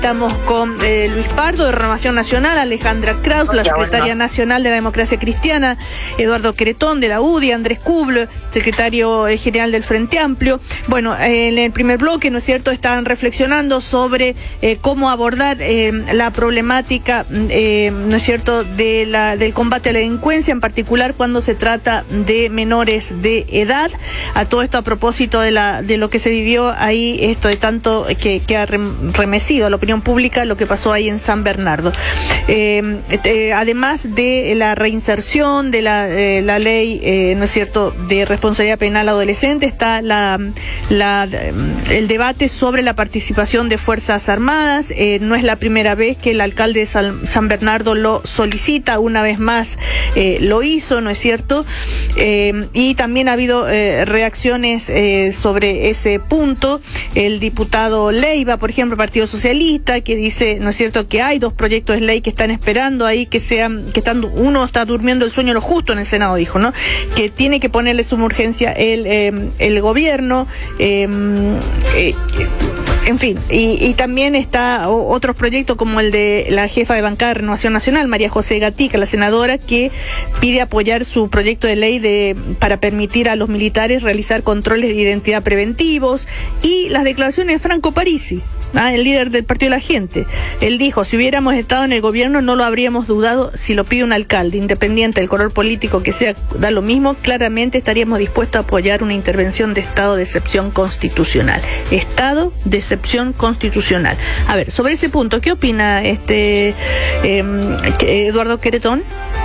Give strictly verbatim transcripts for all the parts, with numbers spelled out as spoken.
Estamos con eh, Luis Pardo, de Renovación Nacional, Alejandra Kraus, la secretaria nacional de la Democracia Cristiana, Eduardo Queretón, de la U D I, Andrés Kubler, secretario eh, general del Frente Amplio. Bueno, eh, en el primer bloque, ¿no es cierto?, estaban reflexionando sobre eh, cómo abordar eh, la problemática, eh, ¿no es cierto?, de la, del combate a la delincuencia, en particular cuando se trata de menores de edad. A todo esto a propósito de, la, de lo que se vivió ahí, esto de tanto que, que ha remecido a la opinión pública lo que pasó ahí en San Bernardo. Eh, eh, además de la reinserción de la, eh, la ley, eh, ¿no es cierto?, de responsabilidad penal adolescente, está la, la, el debate sobre la participación de Fuerzas Armadas. Eh, no es la primera vez que el alcalde de San, San Bernardo lo solicita, una vez más eh, lo hizo, ¿no es cierto? Eh, y también ha habido eh, reacciones eh, sobre ese punto. El diputado Leiva, por ejemplo, Partido Socialista, que dice, ¿no es cierto?, que hay dos proyectos de ley que están esperando ahí, que sean, que están, uno está durmiendo el sueño lo justo en el Senado, dijo, ¿no?, que tiene que ponerle suma urgencia el, eh, el gobierno, eh, eh, en fin, y, y también está otros proyectos como el de la jefa de bancada de Renovación Nacional, María José Gatica, la senadora, que pide apoyar su proyecto de ley de para permitir a los militares realizar controles de identidad preventivos, y las declaraciones de Franco Parisi, ¿ah?, el líder del Partido de la Gente. Él dijo, si hubiéramos estado en el gobierno no lo habríamos dudado, si lo pide un alcalde, independiente del color político que sea, da lo mismo, claramente estaríamos dispuestos a apoyar una intervención de estado de excepción constitucional. Estado de excepción constitucional. A ver, sobre ese punto, ¿qué opina este eh, Eduardo Queretón?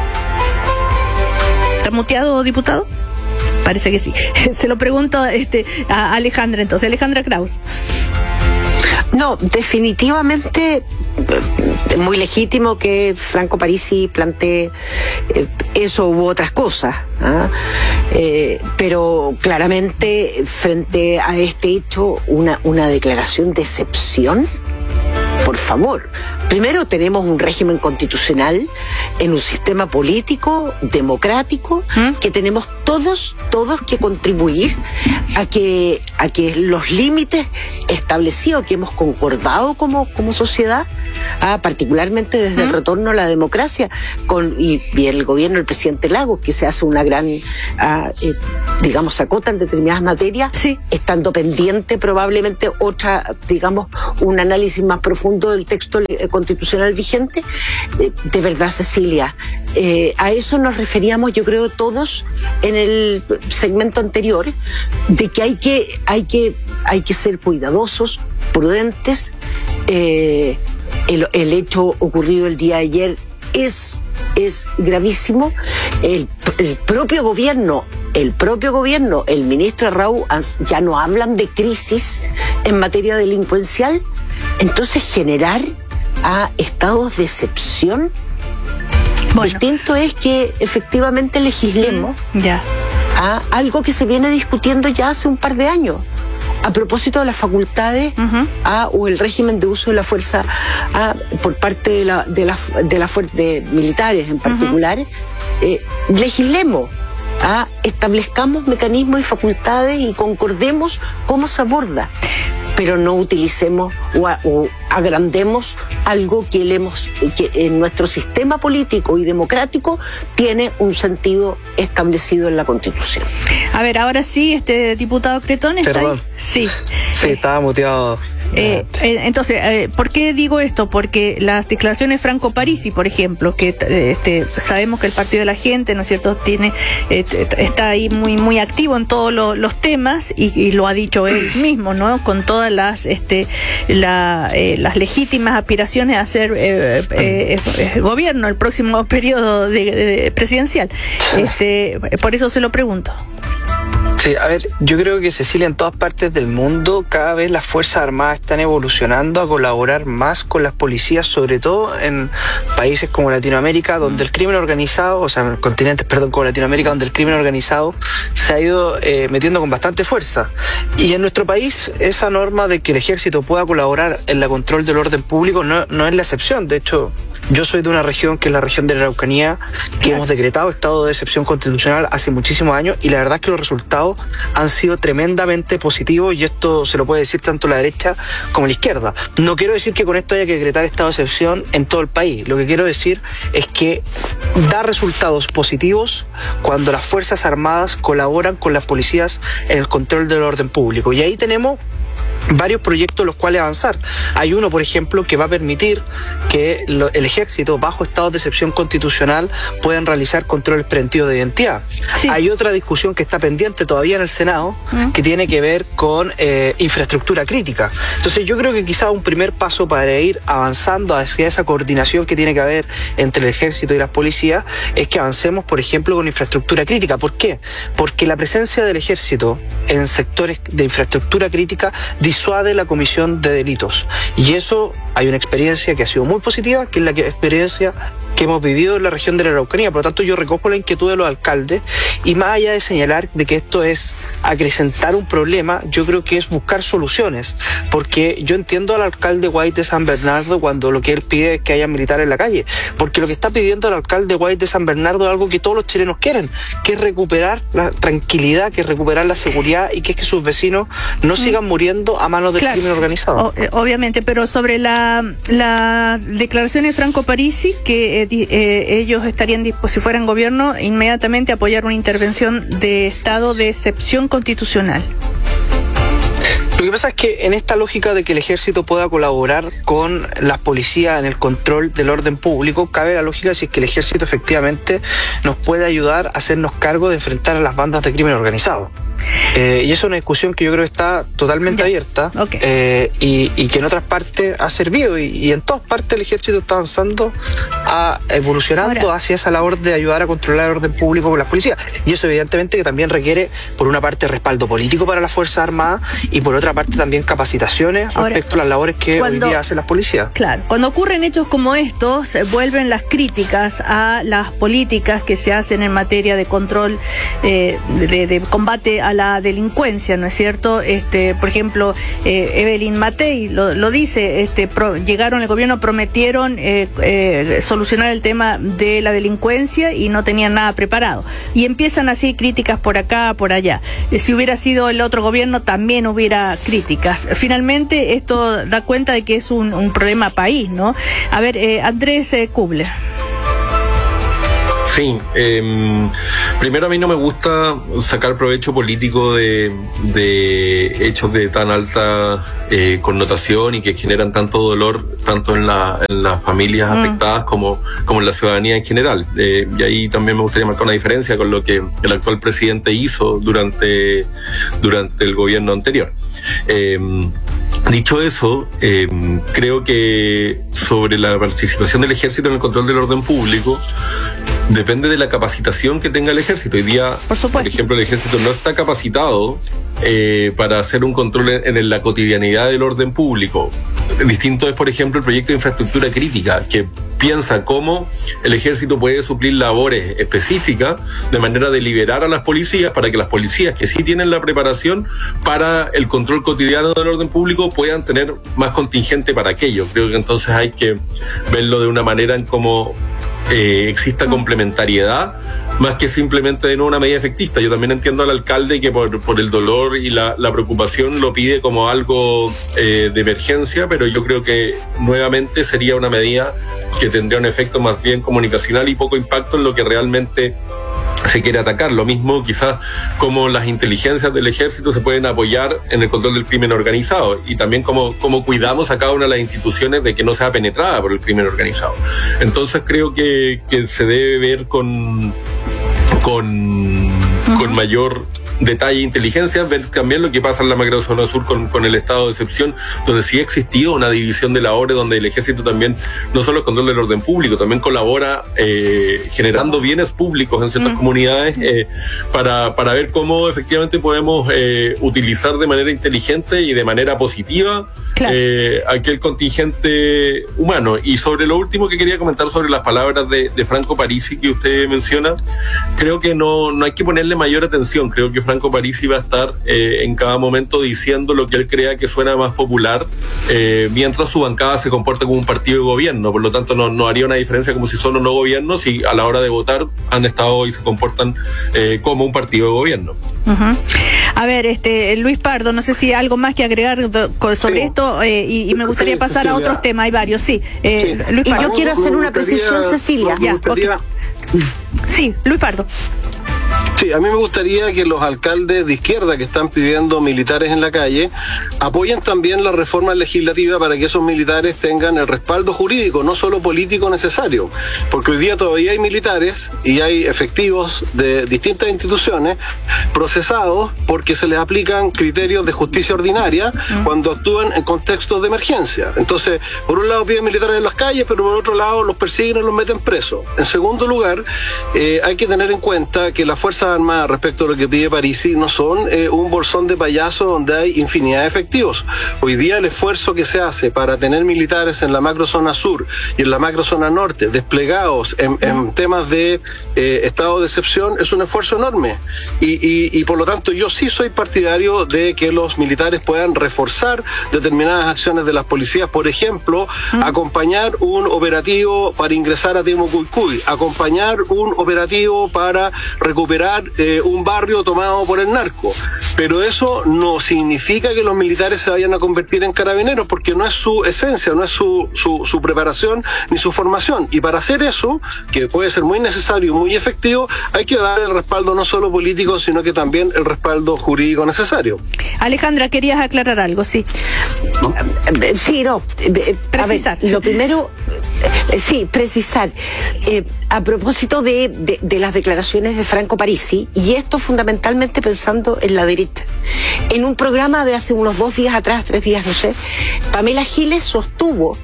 ¿Está muteado, diputado? Parece que sí. Se lo pregunto este, a Alejandra, entonces. Alejandra Kraus. No, definitivamente muy legítimo que Franco Parisi plantee eh, eso u otras cosas, ¿ah? eh, pero claramente frente a este hecho una, una declaración de excepción. Por favor, primero tenemos un régimen constitucional en un sistema político, democrático, ¿Mm? que tenemos todos, todos que contribuir a que, a que los límites establecidos que hemos concordado como, como sociedad, ah, particularmente desde ¿Mm? el retorno a la democracia, con y, y el gobierno del presidente Lagos, que se hace una gran, ah, eh, digamos, acota en determinadas materias, sí. estando pendiente probablemente otra, digamos, un análisis más profundo del texto constitucional vigente. De, de verdad, Cecilia, eh, a eso nos referíamos, yo creo, todos en el segmento anterior, de que hay que, hay que, hay que ser cuidadosos, prudentes. Eh, el, el hecho ocurrido el día de ayer es, es gravísimo. El, el propio gobierno El propio gobierno, el ministro Arrau, ya no hablan de crisis en materia delincuencial. Entonces, generar a estados de excepción, bueno. distinto es que efectivamente legislemos mm, yeah. a algo que se viene discutiendo ya hace un par de años, a propósito de las facultades uh-huh. a, o el régimen de uso de la fuerza a, por parte de la de la de la fuer- de militares en particular. Uh-huh. eh, legislemos. Ah, establezcamos mecanismos y facultades y concordemos cómo se aborda, pero no utilicemos o, a, o agrandemos algo que, le hemos, que en nuestro sistema político y democrático tiene un sentido establecido en la Constitución. A ver, ahora sí, este diputado Queretón está Perdón. ahí. Sí. Sí, estaba muteado. Eh, eh, entonces, eh, ¿por qué digo esto? Porque las declaraciones de Franco Parisi, por ejemplo, que eh, este, sabemos que el Partido de la Gente, ¿no es cierto?, tiene eh, está ahí muy muy activo en todos lo, los temas y, y lo ha dicho él mismo, ¿no?, con todas las este la, eh, las legítimas aspiraciones a ser eh, eh, eh, gobierno el próximo periodo de, de presidencial. Este, por eso se lo pregunto. Sí, a ver, yo creo que, Cecilia, en todas partes del mundo cada vez las Fuerzas Armadas están evolucionando a colaborar más con las policías, sobre todo en países como Latinoamérica, donde el crimen organizado, o sea, continentes, perdón, como Latinoamérica, donde el crimen organizado se ha ido eh, metiendo con bastante fuerza. Y en nuestro país, esa norma de que el ejército pueda colaborar en la control del orden público no, no es la excepción. De hecho, Yo soy de una región que es la región de la Araucanía, que hemos decretado estado de excepción constitucional hace muchísimos años, y la verdad es que los resultados han sido tremendamente positivos, y esto se lo puede decir tanto la derecha como la izquierda. No quiero decir que con esto haya que decretar estado de excepción en todo el país. Lo que quiero decir es que da resultados positivos cuando las Fuerzas Armadas colaboran con las policías en el control del orden público. Y ahí tenemos varios proyectos los cuales avanzar. Hay uno, por ejemplo, que va a permitir que lo, el ejército, bajo estado de excepción constitucional, puedan realizar controles preventivos de identidad. Sí. Hay otra discusión que está pendiente todavía en el Senado, ¿Mm? que tiene que ver con eh, infraestructura crítica. Entonces yo creo que quizá un primer paso para ir avanzando hacia esa coordinación que tiene que haber entre el ejército y las policías es que avancemos, por ejemplo, con infraestructura crítica. ¿Por qué? Porque la presencia del ejército en sectores de infraestructura crítica disuade la comisión de delitos. Y eso, hay una experiencia que ha sido muy positiva, que es la que, experiencia que hemos vivido en la región de la Araucanía. Por lo tanto, yo recojo la inquietud de los alcaldes, y más allá de señalar de que esto es acrecentar un problema, yo creo que es buscar soluciones, porque yo entiendo al alcalde White de San Bernardo cuando lo que él pide es que haya militares en la calle, porque lo que está pidiendo el alcalde White de San Bernardo es algo que todos los chilenos quieren, que es recuperar la tranquilidad, que es recuperar la seguridad, y que es que sus vecinos no mm. sigan muriendo a manos del claro. crimen organizado. O, obviamente, pero sobre la, la declaración de Franco Parisi, que eh, eh, ellos estarían dispuestos, si fueran gobierno, inmediatamente apoyar una intervención de estado de excepción constitucional. Lo que pasa es que en esta lógica de que el ejército pueda colaborar con las policías en el control del orden público, cabe la lógica si es que el ejército efectivamente nos puede ayudar a hacernos cargo de enfrentar a las bandas de crimen organizado. Eh, y eso es una discusión que yo creo que está totalmente yeah. abierta okay. eh, y, y que en otras partes ha servido, y, y en todas partes el ejército está avanzando, a, evolucionando Ahora. hacia esa labor de ayudar a controlar el orden público con las policías. Y eso evidentemente que también requiere, por una parte, respaldo político para las Fuerzas Armadas, y por otra parte también capacitaciones Ahora, respecto a las labores que cuando, hoy día hacen las policías. Claro, cuando ocurren hechos como estos, eh, vuelven las críticas a las políticas que se hacen en materia de control, eh, de, de combate a la delincuencia, ¿no es cierto? Este, por ejemplo, eh, Evelyn Matei lo, lo dice, este, pro, llegaron al gobierno, prometieron eh, eh, solucionar el tema de la delincuencia y no tenían nada preparado. Y empiezan así críticas por acá, por allá. Eh, si hubiera sido el otro gobierno, también hubiera críticas. Finalmente, esto da cuenta de que es un, un problema país, ¿no? A ver, eh, Andrés eh, Kubler. Sí, eh, primero a mí no me gusta sacar provecho político de, de hechos de tan alta eh, connotación y que generan tanto dolor tanto en, la, en las familias mm. afectadas como, como en la ciudadanía en general. Eh, y ahí también me gustaría marcar una diferencia con lo que el actual presidente hizo durante, durante el gobierno anterior. Eh, Dicho eso, eh, creo que sobre la participación del ejército en el control del orden público depende de la capacitación que tenga el ejército. Hoy día, por, por ejemplo, el ejército no está capacitado eh, para hacer un control en, en la cotidianidad del orden público. Distinto es, por ejemplo, el proyecto de infraestructura crítica, que piensa cómo el ejército puede suplir labores específicas de manera de liberar a las policías para que las policías que sí tienen la preparación para el control cotidiano del orden público puedan tener más contingente para aquello. Creo que entonces hay que verlo de una manera en cómo eh, exista complementariedad más que simplemente de no una medida efectista. Yo también entiendo al alcalde que por, por el dolor y la, la preocupación lo pide como algo eh, de emergencia, pero yo creo que nuevamente sería una medida que tendría un efecto más bien comunicacional y poco impacto en lo que realmente se quiere atacar. Lo mismo quizás como las inteligencias del ejército se pueden apoyar en el control del crimen organizado, y también como, como cuidamos a cada una de las instituciones de que no sea penetrada por el crimen organizado. Entonces creo que, que se debe ver con, con, con mayor detalle e inteligencia, ver también lo que pasa en la macrozona sur con, con el estado de excepción, donde sí existió una división de labores, donde el ejército también no solo controla el orden público, también colabora eh, generando bienes públicos en ciertas mm. comunidades eh, para, para ver cómo efectivamente podemos eh, utilizar de manera inteligente y de manera positiva claro. eh, aquel contingente humano. Y sobre lo último que quería comentar sobre las palabras de, de Franco Parisi que usted menciona, creo que no, no hay que ponerle mayor atención. Creo que Franco Parisi va a estar eh, en cada momento diciendo lo que él crea que suena más popular, eh, mientras su bancada se comporta como un partido de gobierno. Por lo tanto, no, no haría una diferencia como si son o no gobiernos, si a la hora de votar han estado y se comportan eh, como un partido de gobierno. Uh-huh. A ver, este Luis Pardo, no sé si hay algo más que agregar sobre sí. esto, eh, y, y me gustaría sí, pasar Cecilia. a otros temas, hay varios, sí. Eh, sí. Luis Y Pardo. yo quiero hacer una precisión, Cecilia. Ya, gustaría... okay. Sí, Luis Pardo. Sí, a mí me gustaría que los alcaldes de izquierda que están pidiendo militares en la calle apoyen también la reforma legislativa para que esos militares tengan el respaldo jurídico, no solo político necesario, porque hoy día todavía hay militares y hay efectivos de distintas instituciones procesados porque se les aplican criterios de justicia ordinaria mm. cuando actúan en contextos de emergencia. Entonces, por un lado piden militares en las calles, pero por otro lado los persiguen y los meten presos. En segundo lugar, eh, hay que tener en cuenta que las fuerzas armadas, respecto a lo que pide Parisi, no son eh, un bolsón de payasos donde hay infinidad de efectivos. Hoy día el esfuerzo que se hace para tener militares en la macrozona sur y en la macrozona norte desplegados en, en temas de eh, estado de excepción es un esfuerzo enorme y, y, y por lo tanto yo sí soy partidario de que los militares puedan reforzar determinadas acciones de las policías, por ejemplo, ¿Mm? acompañar un operativo para ingresar a Temucuicui, acompañar un operativo para recuperar eh, un barrio tomado por el narco, pero eso no significa que los militares se vayan a convertir en carabineros, porque no es su esencia, no es su, su, su preparación ni su formación, y para hacer eso, que puede ser muy necesario y muy efectivo, hay que dar el respaldo no solo político, sino que también el respaldo jurídico necesario. Alejandra, querías aclarar algo, sí. ¿No? Sí, no. Precisar. A ver, lo primero, sí, precisar. Eh, a propósito de, de, de las declaraciones de Franco Parisi, y esto fundamentalmente pensando en la derecha. En un programa de hace unos dos días atrás, tres días, no sé, Pamela Giles sostuvo,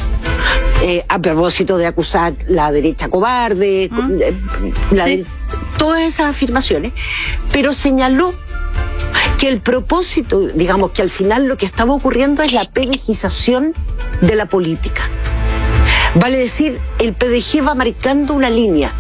eh, a propósito de acusar la derecha cobarde, ¿Mm? la sí. de, todas esas afirmaciones, pero señaló que el propósito, digamos que al final lo que estaba ocurriendo es la pedejización de la política. Vale decir, el P D G va marcando una línea,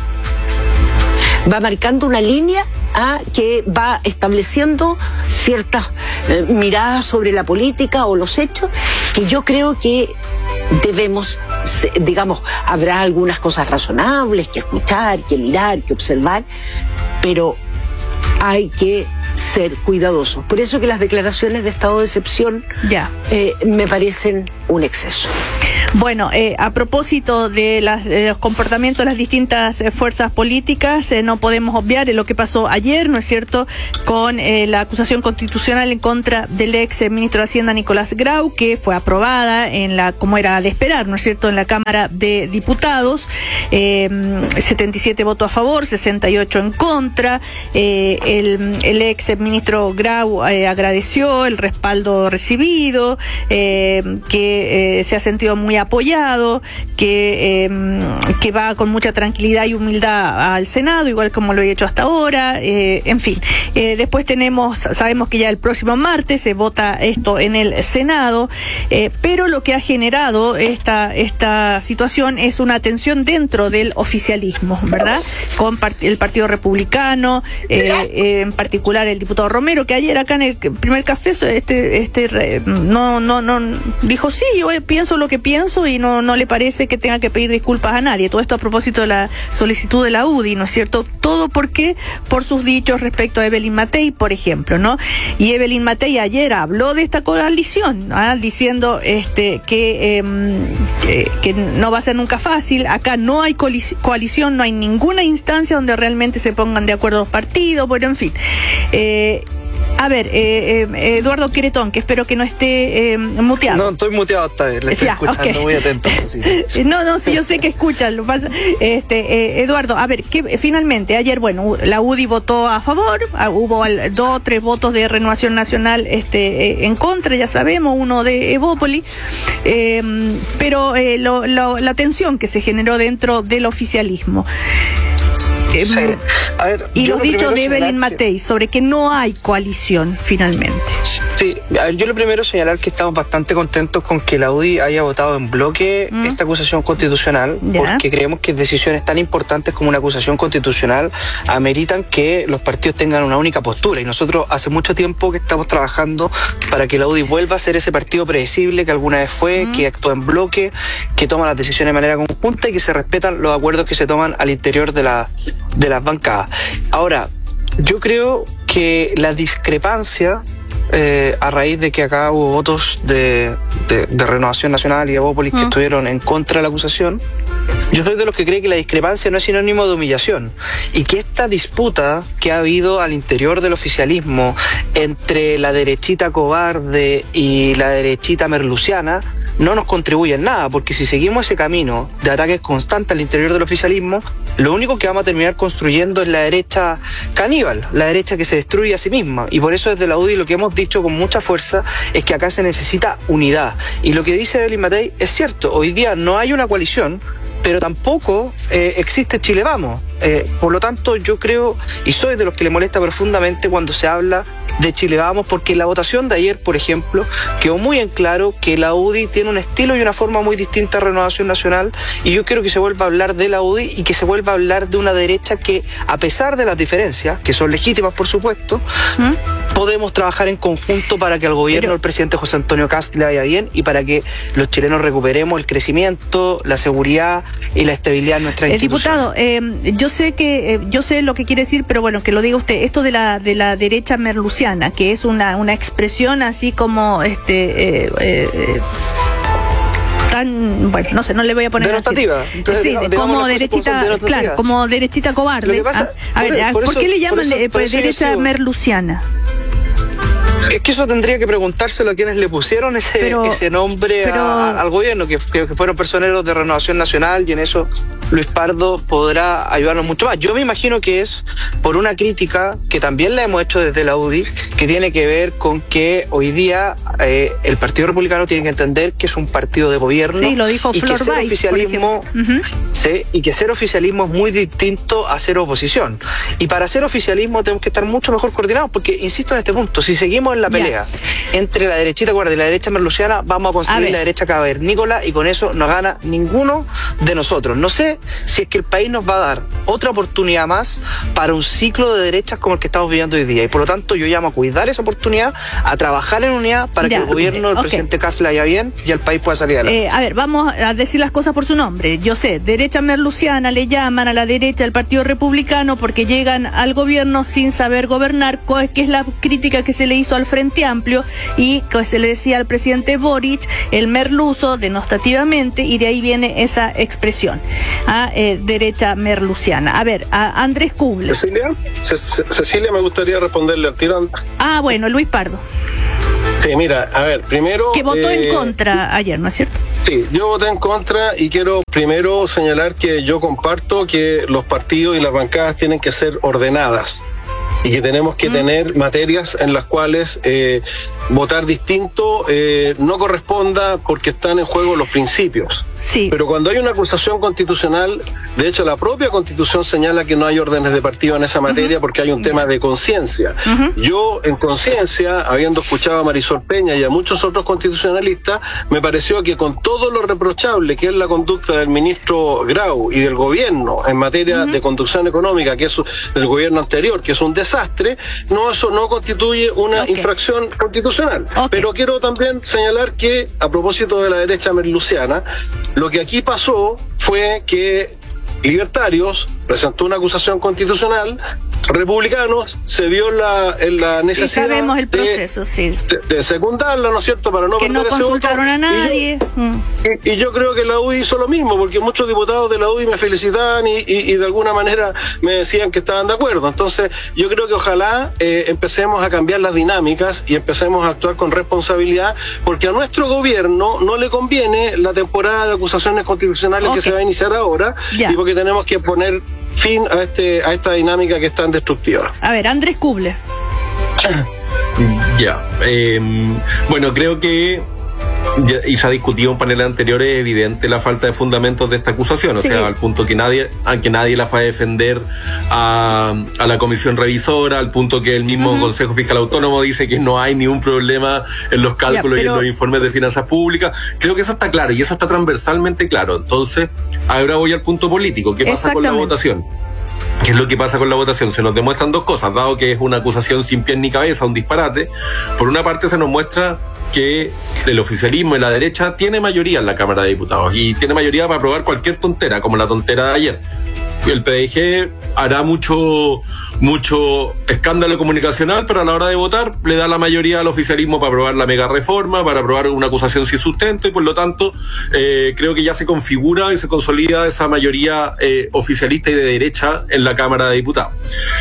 va marcando una línea ¿ah? que va estableciendo ciertas eh, miradas sobre la política o los hechos, que yo creo que debemos, digamos, habrá algunas cosas razonables que escuchar, que mirar, que observar, pero hay que ser cuidadosos. Por eso que las declaraciones de estado de excepción ya. eh, me parecen un exceso. Bueno, eh, a propósito de, las, de los comportamientos de las distintas eh, fuerzas políticas, eh, no podemos obviar lo que pasó ayer, ¿no es cierto?, con eh, la acusación constitucional en contra del ex ministro de Hacienda, Nicolás Grau, que fue aprobada en la, como era de esperar, ¿no es cierto?, en la Cámara de Diputados, eh, setenta y siete votos a favor, sesenta y ocho en contra. Eh, el, el ex ministro Grau eh, agradeció el respaldo recibido, eh, que eh, se ha sentido muy apoyado, que, eh, que va con mucha tranquilidad y humildad al Senado, igual como lo he hecho hasta ahora, eh, en fin. Eh, después tenemos, sabemos que ya el próximo martes se vota esto en el Senado, eh, pero lo que ha generado esta, esta situación es una tensión dentro del oficialismo, ¿verdad? Con part- el Partido Republicano, eh, eh, en particular el diputado Romero, que ayer acá en el primer café este, este no, no, no dijo, sí, yo pienso lo que pienso y no, no le parece que tenga que pedir disculpas a nadie. Todo esto a propósito de la solicitud de la U D I, ¿no es cierto? Todo porque por sus dichos respecto a Evelyn Matei, por ejemplo, ¿no? Y Evelyn Matei ayer habló de esta coalición, ¿ah? diciendo este que, eh, que, que no va a ser nunca fácil. Acá no hay coalición, no hay ninguna instancia donde realmente se pongan de acuerdo los partidos, bueno, en fin. Eh, A ver, eh, eh, Eduardo Queretón, que espero que no esté eh, muteado. No, estoy muteado esta vez, le estoy ya, escuchando okay. muy atento. Sí. No, no, sí, yo sé que escuchan. Lo pasa, este, eh, Eduardo, a ver, que finalmente, ayer, bueno, la U D I votó a favor, hubo dos o tres votos de Renovación Nacional este, eh, en contra, ya sabemos, uno de Evópoli, eh, pero eh, lo, lo, la tensión que se generó dentro del oficialismo. Sí. A ver, y los dichos de Evelyn que... Matei sobre que no hay coalición finalmente. Sí, Sí, a ver, yo lo primero es señalar que estamos bastante contentos con que la U D I haya votado en bloque mm. esta acusación constitucional, ¿ya? Porque creemos que decisiones tan importantes como una acusación constitucional ameritan que los partidos tengan una única postura, y nosotros hace mucho tiempo que estamos trabajando para que la U D I vuelva a ser ese partido predecible que alguna vez fue, mm. que actúa en bloque, que toma las decisiones de manera conjunta y que se respetan los acuerdos que se toman al interior de, la, de las bancadas. Ahora, yo creo que la discrepancia Eh, a raíz de que acá hubo votos de, de, de Renovación Nacional y de Evópolis mm. que estuvieron en contra de la acusación, yo soy de los que cree que la discrepancia no es sinónimo de humillación, y que esta disputa que ha habido al interior del oficialismo entre la derechita cobarde y la derechita merluciana no nos contribuye en nada, porque si seguimos ese camino de ataques constantes al interior del oficialismo, lo único que vamos a terminar construyendo es la derecha caníbal, la derecha que se destruye a sí misma. Y por eso desde la U D I lo que hemos dicho con mucha fuerza es que acá se necesita unidad. Y lo que dice Evelyn Matei es cierto, hoy día no hay una coalición, pero tampoco eh, existe Chile Vamos. Eh, por lo tanto, yo creo, y soy de los que le molesta profundamente cuando se habla de Chile Vamos, porque en la votación de ayer, por ejemplo, quedó muy en claro que la U D I tiene un estilo y una forma muy distinta a Renovación Nacional, y yo quiero que se vuelva a hablar de la U D I y que se vuelva a hablar de una derecha que, a pesar de las diferencias, que son legítimas por supuesto, ¿Mm? podemos trabajar en conjunto para que al gobierno Pero... del presidente José Antonio Kast le vaya bien y para que los chilenos recuperemos el crecimiento, la seguridad y la estabilidad en nuestra eh, institución. Diputado, eh, yo sé que eh, yo sé lo que quiere decir, pero bueno, que lo diga usted. Esto de la de la derecha merluciana, que es una una expresión así como este eh, eh, tan, bueno, no sé, no le voy a poner denotativa. Entonces, sí, digamos, de, como derechita, claro, como derechita cobarde. Pasa, a, a ver, por, ¿por, por qué eso, le llaman por eso, por eso derecha sido... merluciana? Es que eso tendría que preguntárselo a quienes le pusieron ese, pero, ese nombre pero, a, al gobierno, que, que, que fueron personeros de Renovación Nacional, y en eso Luis Pardo podrá ayudarnos mucho más. Yo me imagino que es por una crítica que también la hemos hecho desde la U D I, que tiene que ver con que hoy día eh, el Partido Republicano tiene que entender que es un partido de gobierno. Sí, lo dijo y Flor que ser Weiss, oficialismo, uh-huh. sí, y que ser oficialismo es muy distinto a ser oposición. Y para ser oficialismo tenemos que estar mucho mejor coordinados, porque, insisto en este punto, si seguimos en la pelea ya. entre la derechita guardia y la derecha merluciana, vamos a construir a la derecha cavernícola, y con eso no gana ninguno de nosotros. No sé si es que el país nos va a dar otra oportunidad más para un ciclo de derechas como el que estamos viviendo hoy día, y por lo tanto yo llamo a cuidar esa oportunidad, a trabajar en unidad para ya. que el gobierno del okay. presidente Kast le vaya bien y el país pueda salir adelante. Eh, a ver, vamos a decir las cosas por su nombre. Yo sé, derecha merluciana le llaman a la derecha del Partido Republicano porque llegan al gobierno sin saber gobernar, que es la crítica que se le hizo al Frente Amplio y que se le decía al presidente Boric, el merluzo, denotativamente, y de ahí viene esa expresión, a eh, derecha merluciana. A ver, a Andrés Kubler. Cecilia, C- Cecilia, me gustaría responderle al tiro. Ah, bueno, Luis Pardo. Sí, mira, a ver, primero... Que votó eh, en contra ayer, ¿no es cierto? Sí, yo voté en contra y quiero primero señalar que yo comparto que los partidos y las bancadas tienen que ser ordenadas y que tenemos que mm. tener materias en las cuales eh, votar distinto eh, no corresponda porque están en juego los principios. Sí. Pero cuando hay una acusación constitucional, de hecho la propia Constitución señala que no hay órdenes de partido en esa materia uh-huh. porque hay un yeah. tema de conciencia. Uh-huh. Yo, en conciencia, habiendo escuchado a Marisol Peña y a muchos otros constitucionalistas, me pareció que con todo lo reprochable que es la conducta del ministro Grau y del gobierno en materia uh-huh. de conducción económica, que es del gobierno anterior, que es un desastre, no, eso no constituye una okay. infracción constitucional. Okay. Pero quiero también señalar que, a propósito de la derecha merluciana, lo que aquí pasó fue que Libertarios presentó una acusación constitucional, Republicanos se vio la, en la necesidad sí, sabemos el proceso, de, sí. de, de secundarla, ¿no es cierto?, para no que perder no ese consultaron voto. a nadie. Y, mm. y, y yo creo que la U D I hizo lo mismo, porque muchos diputados de la U D I me felicitaban y, y, y de alguna manera me decían que estaban de acuerdo. Entonces yo creo que ojalá eh, empecemos a cambiar las dinámicas y empecemos a actuar con responsabilidad, porque a nuestro gobierno no le conviene la temporada de acusaciones constitucionales okay. que se va a iniciar ahora, yeah. y porque tenemos que poner fin a este a esta dinámica que es tan destructiva. A ver, Andrés Kubler. Ya, eh, bueno, creo que y se ha discutido en paneles anteriores, es evidente la falta de fundamentos de esta acusación, o sí. sea, al punto que nadie, a que nadie la fue a defender a, a la comisión revisora, al punto que el mismo uh-huh. Consejo Fiscal Autónomo dice que no hay ningún problema en los cálculos ya, pero... y en los informes de finanzas públicas. Creo que eso está claro y eso está transversalmente claro. Entonces, ahora voy al punto político. ¿Qué pasa con la votación? ¿Qué es lo que pasa con la votación? Se nos demuestran dos cosas, dado que es una acusación sin pies ni cabeza, un disparate. Por una parte se nos muestra que el oficialismo y la derecha tiene mayoría en la Cámara de Diputados y tiene mayoría para aprobar cualquier tontera, como la tontera de ayer. El P D G hará mucho mucho escándalo comunicacional, pero a la hora de votar le da la mayoría al oficialismo para aprobar la mega reforma, para aprobar una acusación sin sustento y por lo tanto eh, creo que ya se configura y se consolida esa mayoría eh, oficialista y de derecha en la Cámara de Diputados.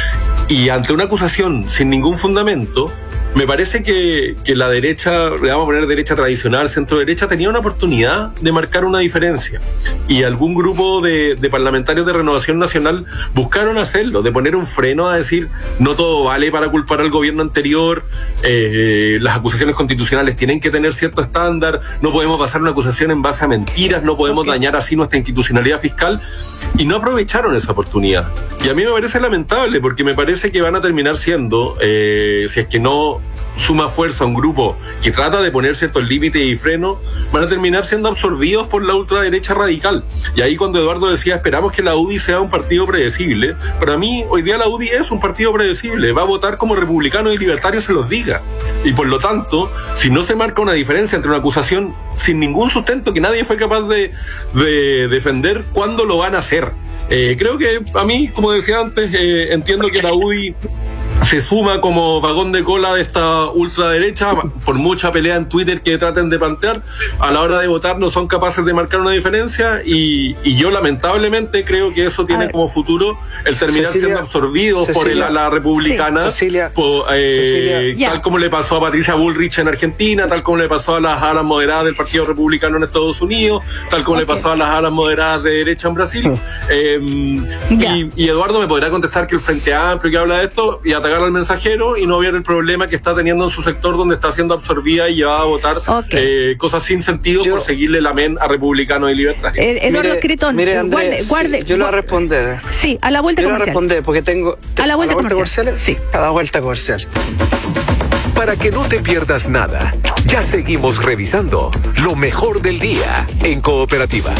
Y ante una acusación sin ningún fundamento, me parece que, que la derecha, le vamos a poner derecha tradicional, centro derecha, tenía una oportunidad de marcar una diferencia. Y algún grupo de, de parlamentarios de Renovación Nacional buscaron hacerlo, de poner un freno a decir, no todo vale para culpar al gobierno anterior, eh, las acusaciones constitucionales tienen que tener cierto estándar, no podemos basar una acusación en base a mentiras, no podemos okay. dañar así nuestra institucionalidad fiscal, y no aprovecharon esa oportunidad. Y a mí me parece lamentable, porque me parece que van a terminar siendo, eh, si es que no suma fuerza a un grupo que trata de poner ciertos límites y frenos, van a terminar siendo absorbidos por la ultraderecha radical. Y ahí cuando Eduardo decía, esperamos que la U D I sea un partido predecible, para mí hoy día la U D I es un partido predecible, va a votar como republicano y libertario se los diga. Y por lo tanto, si no se marca una diferencia entre una acusación sin ningún sustento que nadie fue capaz de, de defender, ¿cuándo lo van a hacer? Eh, creo que a mí, como decía antes, eh, entiendo que la U D I se suma como vagón de cola de esta ultraderecha, por mucha pelea en Twitter que traten de plantear, a la hora de votar no son capaces de marcar una diferencia y, y yo lamentablemente creo que eso tiene como futuro el terminar Cecilia, siendo absorbidos Cecilia, por el ala republicana, sí. Cecilia, por, eh, Cecilia, tal como le pasó a Patricia Bullrich en Argentina, tal como le pasó a las alas moderadas del Partido Republicano en Estados Unidos, tal como okay. le pasó a las alas moderadas de derecha en Brasil. Mm. Eh, y, y Eduardo me podrá contestar que el Frente Amplio que habla de esto y atacar al Mensajero y no ver el problema que está teniendo en su sector donde está siendo absorbida y llevada a votar okay. eh, cosas sin sentido yo, por seguirle la men a republicanos y libertarios. Eh, Eduardo mire, Cretón, mire, Andrés, guarde, guarde. Sí, yo le voy a responder. Sí, a la vuelta yo comercial. Yo le voy a responder porque tengo... A la vuelta, ¿a la vuelta comercial? comercial. Sí. A la vuelta comercial. Para que no te pierdas nada, ya seguimos revisando lo mejor del día en Cooperativa.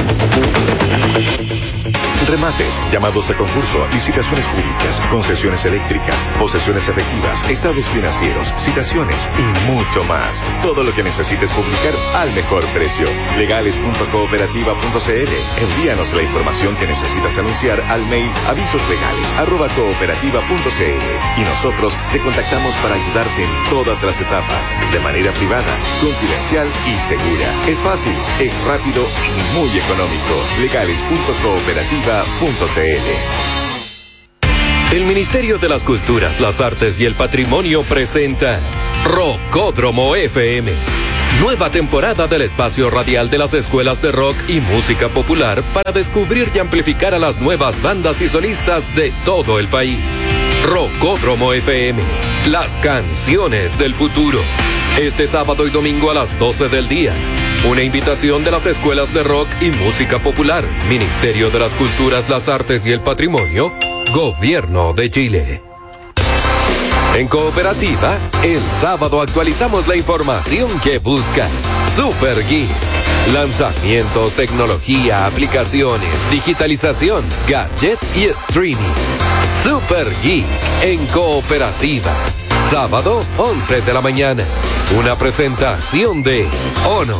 Remates, llamados a concurso, licitaciones públicas, concesiones eléctricas, posesiones efectivas, estados financieros, citaciones y mucho más. Todo lo que necesites publicar al mejor precio. legales punto cooperativa punto c l. Envíanos la información que necesitas anunciar al mail avisoslegales arroba cooperativa punto c l y nosotros te contactamos para ayudarte en todas las etapas, de manera privada, confidencial y segura. Es fácil, es rápido y muy económico. legales punto cooperativa punto c l. El Ministerio de las Culturas, las Artes y el Patrimonio presenta Rockódromo F M. Nueva temporada del espacio radial de las escuelas de rock y música popular para descubrir y amplificar a las nuevas bandas y solistas de todo el país. Rockódromo F M, las canciones del futuro. Este sábado y domingo a las doce del día. Una invitación de las escuelas de rock y música popular, Ministerio de las Culturas, las Artes y el Patrimonio, Gobierno de Chile. En Cooperativa, el sábado actualizamos la información que buscas. Super Geek. Lanzamientos, tecnología, aplicaciones, digitalización, gadget y streaming. Super Geek en Cooperativa. Sábado, once de la mañana. Una presentación de Honor.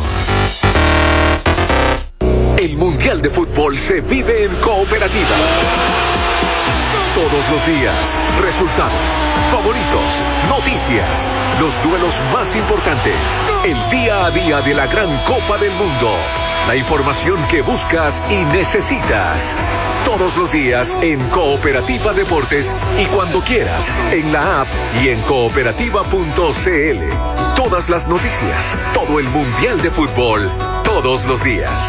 El Mundial de Fútbol se vive en Cooperativa. Todos los días, resultados, favoritos, noticias, los duelos más importantes, el día a día de la gran Copa del Mundo, la información que buscas y necesitas. Todos los días en Cooperativa Deportes y cuando quieras en la app y en cooperativa punto c l. Todas las noticias, todo el Mundial de Fútbol, todos los días.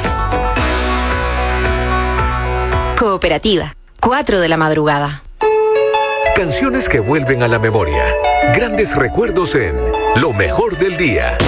Cooperativa. cuatro de la madrugada. Canciones que vuelven a la memoria. Grandes recuerdos en Lo Mejor del Día.